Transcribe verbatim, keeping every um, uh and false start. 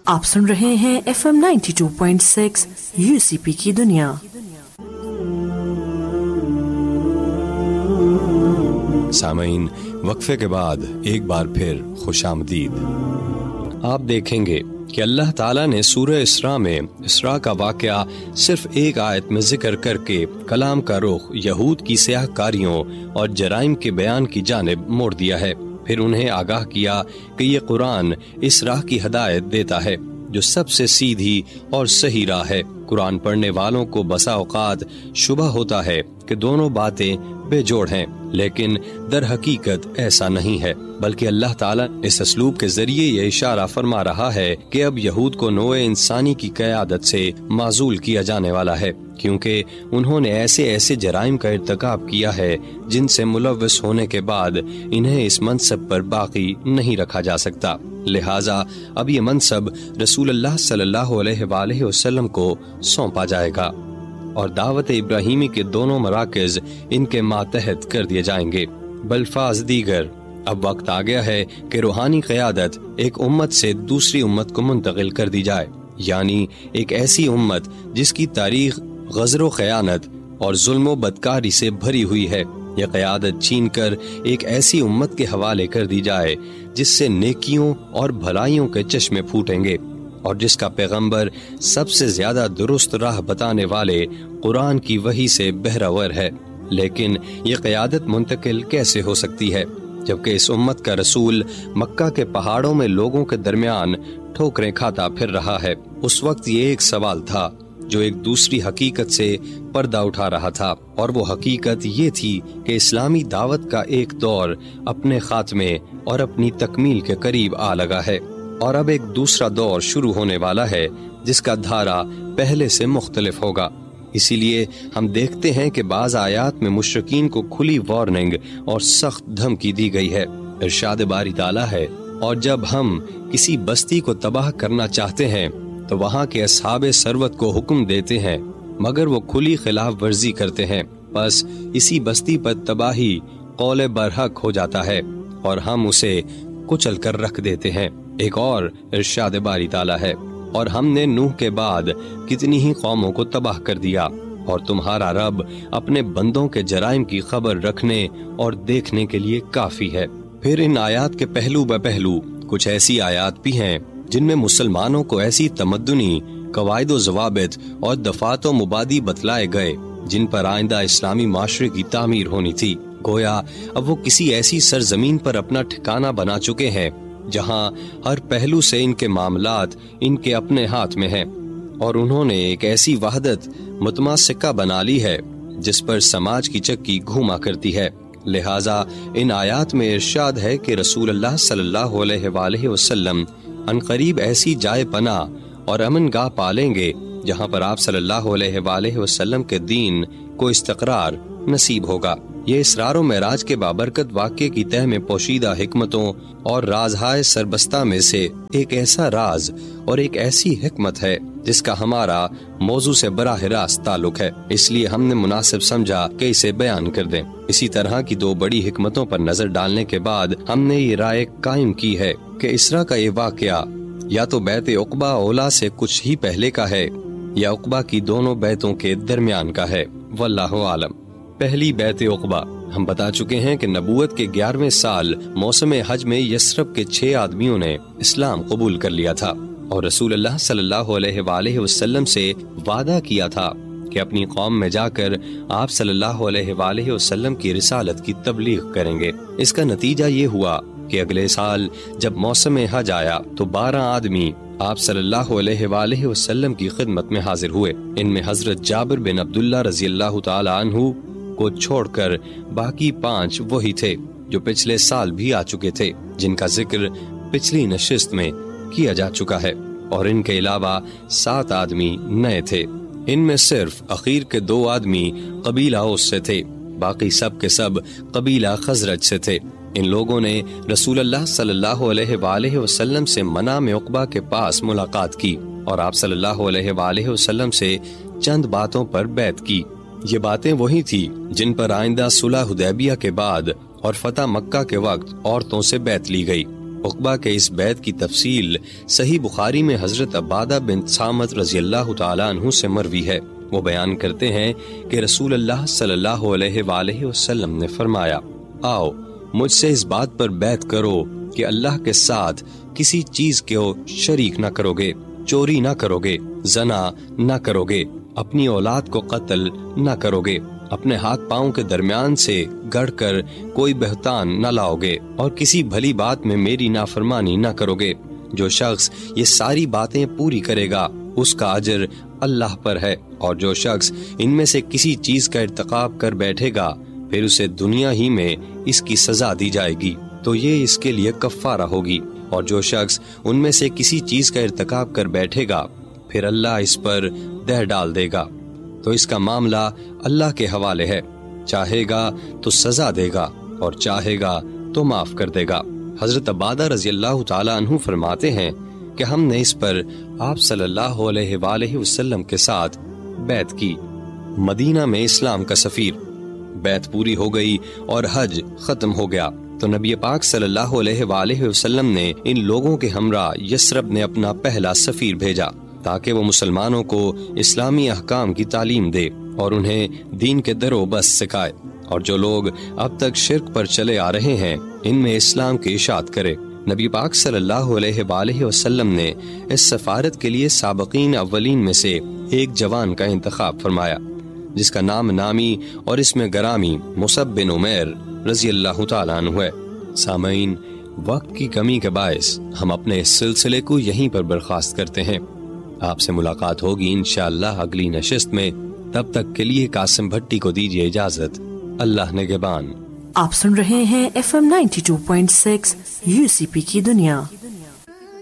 آپ سن رہے ہیں F M ninety two point six you سی پی کی دنیا۔ سامعین، وقفے کے بعد ایک بار پھر خوش آمدید۔ آپ دیکھیں گے کہ اللہ تعالیٰ نے سورہ اسراء میں اسراء کا واقعہ صرف ایک آیت میں ذکر کر کے کلام کا رخ یہود کی سیاہ کاریوں اور جرائم کے بیان کی جانب موڑ دیا ہے۔ پھر انہیں آگاہ کیا کہ یہ قرآن اس راہ کی ہدایت دیتا ہے جو سب سے سیدھی اور صحیح راہ ہے۔ قرآن پڑھنے والوں کو بسا اوقات شبہ ہوتا ہے کہ دونوں باتیں بے جوڑ ہیں، لیکن در حقیقت ایسا نہیں ہے، بلکہ اللہ تعالیٰ اس اسلوب کے ذریعے یہ اشارہ فرما رہا ہے کہ اب یہود کو نوع انسانی کی قیادت سے معزول کیا جانے والا ہے، کیونکہ انہوں نے ایسے ایسے جرائم کا ارتکاب کیا ہے جن سے ملوث ہونے کے بعد انہیں اس منصب پر باقی نہیں رکھا جا سکتا۔ لہٰذا اب یہ منصب رسول اللہ صلی اللہ علیہ وآلہ وسلم کو سونپا جائے گا اور دعوت ابراہیمی کے دونوں مراکز ان کے ماتحت کر دیے جائیں گے۔ بلفاظ دیگر، اب وقت آ گیا ہے کہ روحانی قیادت ایک امت سے دوسری امت کو منتقل کر دی جائے، یعنی ایک ایسی امت جس کی تاریخ غدر و خیانت اور ظلم و بدکاری سے بھری ہوئی ہے۔ یہ قیادت چھین کر ایک ایسی امت کے حوالے کر دی جائے جس سے نیکیوں اور بھلائیوں کے چشمے پھوٹیں گے اور جس کا پیغمبر سب سے زیادہ درست راہ بتانے والے قرآن کی وحی سے بہرور ہے۔ لیکن یہ قیادت منتقل کیسے ہو سکتی ہے جبکہ اس امت کا رسول مکہ کے پہاڑوں میں لوگوں کے درمیان ٹھوکریں کھاتا پھر رہا ہے؟ اس وقت یہ ایک سوال تھا جو ایک دوسری حقیقت سے پردہ اٹھا رہا تھا، اور وہ حقیقت یہ تھی کہ اسلامی دعوت کا ایک دور اپنے خاتمے اور اپنی تکمیل کے قریب آ لگا ہے، اور اب ایک دوسرا دور شروع ہونے والا ہے جس کا دھارا پہلے سے مختلف ہوگا۔ اسی لیے ہم دیکھتے ہیں کہ بعض آیات میں مشرکین کو کھلی وارننگ اور سخت دھمکی دی گئی ہے۔ ارشاد باری تعالیٰ ہے، اور جب ہم کسی بستی کو تباہ کرنا چاہتے ہیں تو وہاں کے اصحاب ثروت کو حکم دیتے ہیں، مگر وہ کھلی خلاف ورزی کرتے ہیں، بس اسی بستی پر تباہی قول برحق ہو جاتا ہے اور ہم اسے کچل کر رکھ دیتے ہیں۔ ایک اور ارشاد باری تعالیٰ ہے، اور ہم نے نوح کے بعد کتنی ہی قوموں کو تباہ کر دیا، اور تمہارا رب اپنے بندوں کے جرائم کی خبر رکھنے اور دیکھنے کے لیے کافی ہے۔ پھر ان آیات کے پہلو بہ پہلو کچھ ایسی آیات بھی ہیں جن میں مسلمانوں کو ایسی تمدنی قواعد و ضوابط اور دفعات و مبادی بتلائے گئے جن پر آئندہ اسلامی معاشرے کی تعمیر ہونی تھی۔ گویا اب وہ کسی ایسی سرزمین پر اپنا ٹھکانہ بنا چکے ہیں جہاں ہر پہلو سے ان کے معاملات ان کے اپنے ہاتھ میں ہیں، اور انہوں نے ایک ایسی وحدت متماسکہ بنا لی ہے جس پر سماج کی چکی گھوما کرتی ہے۔ لہٰذا ان آیات میں ارشاد ہے کہ رسول اللہ صلی اللہ علیہ وآلہ وسلم عنقریب ایسی جائے پناہ اور امن گاہ پالیں گے جہاں پر آپ صلی اللہ علیہ وآلہ وسلم کے دین کو استقرار نصیب ہوگا۔ یہ اسرار و معراج کے بابرکت واقعے کی تہ میں پوشیدہ حکمتوں اور رازہائے سربستہ میں سے ایک ایسا راز اور ایک ایسی حکمت ہے جس کا ہمارا موضوع سے براہ راست تعلق ہے، اس لیے ہم نے مناسب سمجھا کہ اسے بیان کر دیں۔ اسی طرح کی دو بڑی حکمتوں پر نظر ڈالنے کے بعد ہم نے یہ رائے قائم کی ہے کہ اسرا کا یہ واقعہ یا تو بیت عقبہ اولا سے کچھ ہی پہلے کا ہے یا عقبہ کی دونوں بیتوں کے درمیان کا ہے، واللہ عالم۔ پہلی بیت عقبہ، ہم بتا چکے ہیں کہ نبوت کے گیارہویں سال موسم حج میں یثرب کے چھ آدمیوں نے اسلام قبول کر لیا تھا اور رسول اللہ صلی اللہ علیہ وآلہ وسلم سے وعدہ کیا تھا کہ اپنی قوم میں جا کر آپ صلی اللہ علیہ وآلہ وسلم کی رسالت کی تبلیغ کریں گے۔ اس کا نتیجہ یہ ہوا کہ اگلے سال جب موسم حج آیا تو بارہ آدمی آپ صلی اللہ علیہ وآلہ وسلم کی خدمت میں حاضر ہوئے۔ ان میں حضرت جابر بن عبداللہ رضی اللہ تعالی عنہ کو چھوڑ کر باقی پانچ وہی تھے جو پچھلے سال بھی آ چکے تھے، جن کا ذکر پچھلی نشست میں کیا جا چکا ہے، اور ان کے علاوہ سات آدمی نئے تھے۔ ان میں صرف اخیر کے دو آدمی قبیلہ اوس سے تھے، باقی سب کے سب قبیلہ خزرج سے تھے۔ ان لوگوں نے رسول اللہ صلی اللہ علیہ وآلہ وسلم سے منام عقبہ کے پاس ملاقات کی اور آپ صلی اللہ علیہ وآلہ وسلم سے چند باتوں پر بیعت کی۔ یہ باتیں وہی تھی جن پر آئندہ صلح حدیبیہ کے بعد اور فتح مکہ کے وقت عورتوں سے بیعت لی گئی۔ عقبہ کے اس بیعت کی تفصیل صحیح بخاری میں حضرت عبادہ بن صامت رضی اللہ تعالیٰ عنہ سے مروی ہے۔ وہ بیان کرتے ہیں کہ رسول اللہ صلی اللہ علیہ وآلہ وسلم نے فرمایا، آؤ مجھ سے اس بات پر بیعت کرو کہ اللہ کے ساتھ کسی چیز کو شریک نہ کرو گے، چوری نہ کرو گے، زنا نہ کرو گے، اپنی اولاد کو قتل نہ کرو گے، اپنے ہاتھ پاؤں کے درمیان سے گڑھ کر کوئی بہتان نہ لاؤ گے، اور کسی بھلی بات میں میری نافرمانی نہ کرو گے۔ جو شخص یہ ساری باتیں پوری کرے گا اس کا اجر اللہ پر ہے، اور جو شخص ان میں سے کسی چیز کا ارتکاب کر بیٹھے گا پھر اسے دنیا ہی میں اس کی سزا دی جائے گی تو یہ اس کے لیے کفارہ ہوگی، اور جو شخص ان میں سے کسی چیز کا ارتکاب کر بیٹھے گا پھر اللہ اس پر دہ ڈال دے گا تو اس کا معاملہ اللہ کے حوالے ہے، چاہے گا تو سزا دے گا اور چاہے گا تو معاف کر دے گا۔ حضرت عبادہ رضی اللہ تعالیٰ عنہ فرماتے ہیں کہ ہم نے اس پر آپ صلی اللہ علیہ وآلہ وسلم کے ساتھ بیعت کی۔ مدینہ میں اسلام کا سفیر، بیعت پوری ہو گئی اور حج ختم ہو گیا تو نبی پاک صلی اللہ علیہ وآلہ وسلم نے ان لوگوں کے ہمراہ یثرب نے اپنا پہلا سفیر بھیجا تاکہ وہ مسلمانوں کو اسلامی احکام کی تعلیم دے اور انہیں دین کے در و بس سکھائے، اور جو لوگ اب تک شرک پر چلے آ رہے ہیں ان میں اسلام کی اشاعت کرے۔ نبی پاک صلی اللہ علیہ وآلہ وسلم نے اس سفارت کے لیے سابقین اولین میں سے ایک جوان کا انتخاب فرمایا جس کا نام نامی اور اس میں گرامی مصعب بن عمیر رضی اللہ تعالیٰ عنہ ہے۔ سامعین، وقت کی کمی کے باعث ہم اپنے اس سلسلے کو یہیں پر برخاست کرتے ہیں۔ آپ سے ملاقات ہوگی انشاءاللہ اگلی نشست میں، تب تک کے لیے قاسم بھٹی کو دیجیے اجازت۔ اللہ نگہبان۔ آپ سن رہے ہیں F M ninety two point six you سی پی کی دنیا۔